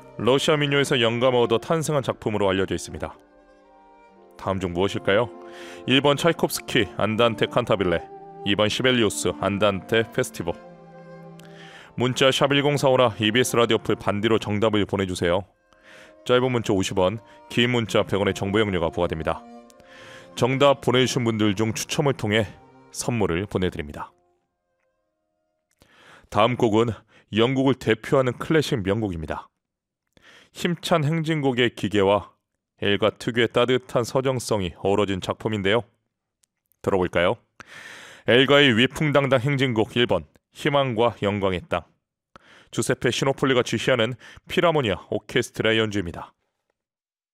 러시아 민요에서 영감을 얻어 탄생한 작품으로 알려져 있습니다. 다음 중 무엇일까요? 1번 차이콥스키 안단테 칸타빌레, 2번 시벨리우스 안단테 페스티보. 문자 샵1045나 EBS 라디오 풀 반디로 정답을 보내주세요. 짧은 문자 50원, 긴 문자 100원의 정보 이용료가 부과됩니다. 정답 보내주신 분들 중 추첨을 통해 선물을 보내드립니다. 다음 곡은 영국을 대표하는 클래식 명곡입니다. 힘찬 행진곡의 기계와 엘가 특유의 따뜻한 서정성이 어우러진 작품인데요. 들어볼까요? 엘가의 위풍당당 행진곡 1번 희망과 영광의 땅. 주세페 시노폴리가 지휘하는 필하모니아 오케스트라의 연주입니다.